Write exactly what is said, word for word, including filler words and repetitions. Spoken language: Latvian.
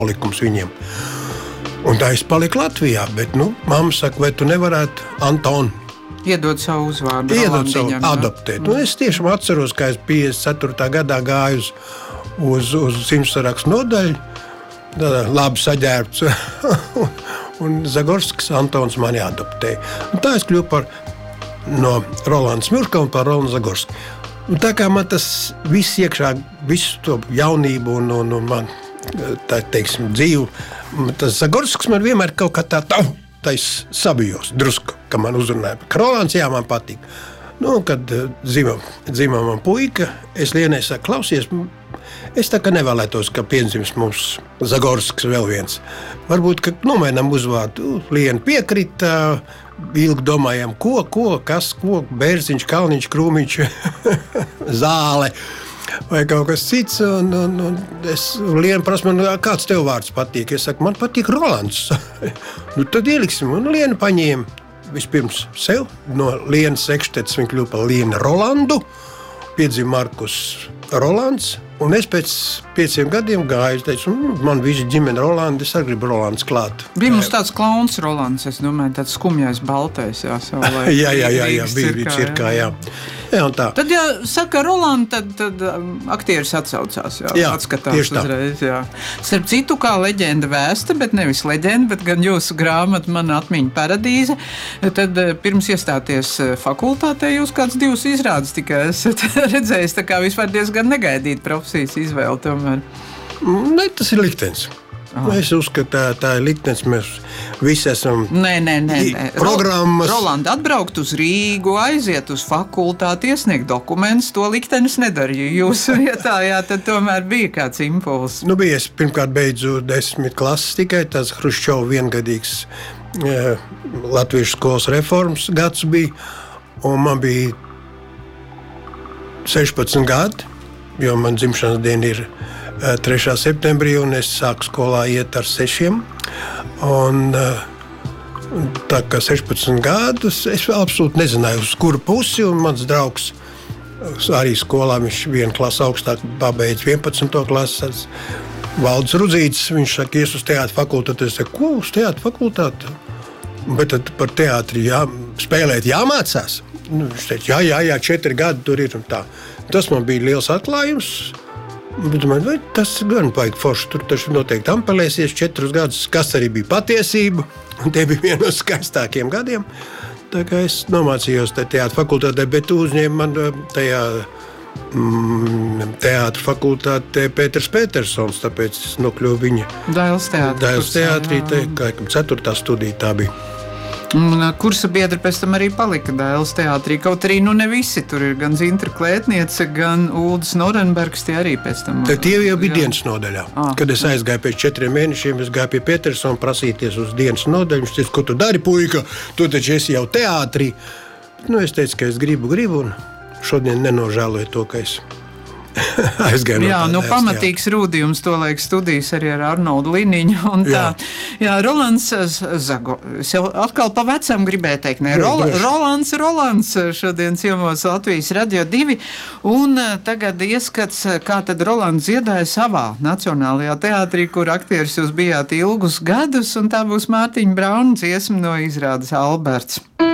likums viņiem. Un tā es paliku Latvijā, bet, nu, mamma saka, vai tu nevarētu Antonu Iedod savu uzvārdu. Iedod savu adoptēt. Nu, es tiešām atceros, ka es piecdesmit ceturtajā gadā gāju uz, uz, uz simtsarakstu nodaļu, tādā labi saģērbts, un Zagorskas Antons mani adoptēja. Un tā es kļuvu par no Rolanda Smurka un par Rolandu Zagorsku. Un tā kā man tas viss iekšā, visu to jaunību un, un, un man, tā teiksim, dzīvu, tas Zagorskas man vienmēr kaut kā tā tā, tā es sabijos drusku, ka man uzrunāja. Rolands, jā, man patīk. Nu, kad dzimam, dzimam man puika, es Lienai saku, klausies, es tā kā nevēlētos, ka piendzims mums Zagorskas vēl viens. Varbūt, ka nomainām uzvārdu. Liena piekrita, ilgi domājām, ko, ko, kas, ko, bērziņš, kalniņš, krūmiņš, zāle vai kaut kas cits. Un, un, un es Liena prasa man, kāds tev vārds patīk? Es saku, man patīk Rolands. Nu, tad ieliksim. Un Liena paņēma vispirms sev. No Lienas Ekštetes viņa kļuva par Lienu Rolandu. Piedzima Markus Rolands. Un es pēc pieciem gadiem gāju, es teicu, man visi ģimene Rolandi, es arī gribu Rolands klāt. Bija mums tāds klauns Rolands, es domāju, tāds skumjais baltais, jā, savulaik. jā, jā, jā, jā, bija cirkā, cirkā, jā. jā un tā. Tad, ja saka Rolanda, tad, tad aktieris atsaucās, jā, jā atskatās uzreiz, jā. Starp citu, kā leģenda vēsta, bet nevis leģenda, bet gan jūsu grāmata Mana atmiņa paradīze, tad pirms iestāties fakultātē jūs kāds divus izrādes tikai esat redzējis, tā kā vispār diezgan negaidīt profesiju. Izvēle tomēr? Ne, tas ir liktenis. Aha. Es uzskatu, tā, tā ir liktenis. Mēs visi esam nē, nē, nē, nē. programmas. Rolanda, atbraukt uz Rīgu, aiziet uz fakultāti, iesniegt dokumentus, to liktenis nedarīja. Jūsu vietā, jā, tad tomēr bija kāds impulss. Nu, bija, es pirmkārt beidzu desmit klases tikai, tas Hruščova viengadīgs eh, latviešu skolas reformas gads bija, un man bija sešpadsmit gadi. Jo man dzimšanas diena ir trešā septembrī, un es sāku skolā iet ar sešiem. Un, tā kā sešpadsmit gadus, es absolūti nezināju, uz kuru pusi, un mans draugs arī skolā, viņš vienu klasu augstāk pabeidz vienpadsmito klases. Valdis Rudzītis, viņš saka, ies uz teātra fakultāti. Es saku, ko uz teātra fakultāti? Bet tad par teātri jā, spēlēt jāmācās. Nu, viņš teica, jā, jā, jā, četri gadi tur ir un tā. Tas man bija liels atklājums. Bet man, vai tas gan paik forši. Tur taču noteikti ampelēsies četrus gadus, kas arī bija patiesība. Un tie bija viena no skaistākiem gadiem. Tā kā es nomācījos teātra fakultātē, bet uzņēma man tajā mm, teātra fakultātē Pēters Petersons, tāpēc es nokļuvu viņa Dailes teātrī. Dailes teātrī, tā kā ceturtā studija tā bija. Un kursa biedri pēc tam arī palika Dailes teātrī. Kaut arī nu ne visi tur ir, gan Zintra Klētniece, gan Uldis Norenbergs, tie arī pēc tam. Tad tie jau bija jā. dienas nodaļā. Ah. Kad es aizgāju pēc četriem mēnešiem, es gāju pie Petersona prasīties uz dienas nodaļu. Viņš teica, ko tu dari, puika? Tu taču esi jau teātrī. Nu, es teicu, ka es gribu, gribu, un šodien nenožēloju to, ka es aizgāju no jā, nu pamatīgs rūdījums to laik studijas arī ar Arnoldu Liniņu un tā. Jā, jā Rolands Zago, es jau atkal pa vecam gribēju teikt, ne, Rol, Rolands, Rolands šodien ciemos Latvijas Radio divi, un tagad ieskats, kā tad Rolands dziedāja savā Nacionālajā teātrī, kur aktieris jūs bijāt ilgus gadus, un tā būs Mārtiņa Brauna dziesma no izrādes Alberts.